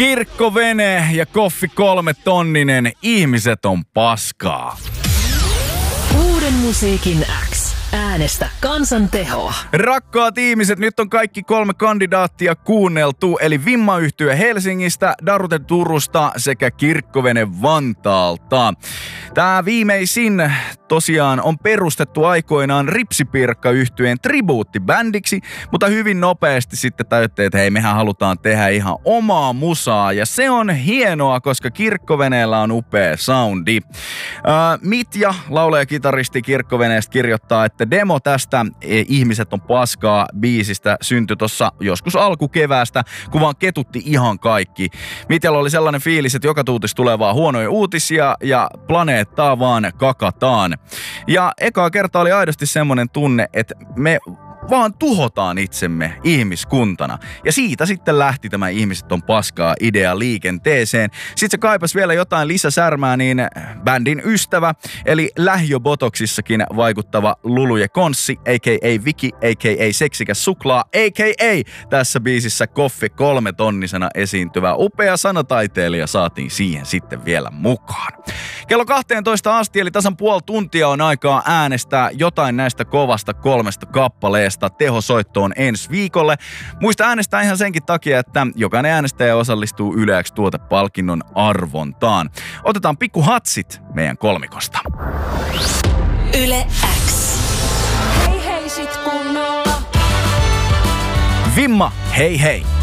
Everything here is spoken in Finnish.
Kirkkovene ja Koffi 3 tonninen. Ihmiset on paskaa. Uuden musiikin X. Äänestä kansan tehoa. Rakkaat ihmiset, nyt on kaikki 3 kandidaattia kuunneltu, eli Vimma-yhtye Helsingistä, Darute Turusta sekä Kirkkovene Vantaalta. Tämä viimeisin tosiaan on perustettu aikoinaan Ripsipirkka-yhtyeen tribuuttibändiksi, mutta hyvin nopeasti sitten tajuttiin, että hei, mehän halutaan tehdä ihan omaa musaa, ja se on hienoa, koska Kirkkoveneellä on upea soundi. Mitja, laulaja-kitaristi Kirkkoveneestä, kirjoittaa, että demo tästä Ihmiset on paskaa -biisistä syntyi tuossa joskus alkukeväästä, kun vaan ketutti ihan kaikki. Mitjalla oli sellainen fiilis, että joka tuutis tulee vaan huonoja uutisia ja planeettaa vaan kakataan. Ja ekaa kertaa oli aidosti semmoinen tunne, että me vaan tuhotaan itsemme ihmiskuntana. Ja siitä sitten lähti tämä Ihmiset on paskaa -idea liikenteeseen. Sitten se kaipasi vielä jotain lisäsärmää, niin bändin ystävä, eli lähiöbotoksissakin vaikuttava Luluja Konssi, a.k.a. Viki, a.k.a. Seksikäs suklaa, a.k.a. tässä biisissä Koffi 3 tonnisena esiintyvä upea sanataiteilija saatiin siihen sitten vielä mukaan. Kello 12 asti, eli tasan puoli tuntia on aikaa äänestää jotain näistä kovasta 3 kappaleesta tehosoittoon ensi viikolle. Muista äänestää ihan senkin takia, että jokainen äänestäjä osallistuu Yle X -tuotepalkinnon arvontaan. Otetaan pikku hatsit meidän kolmikosta. Yle X. Hei hei sit kunnolla. Vimma, hei hei!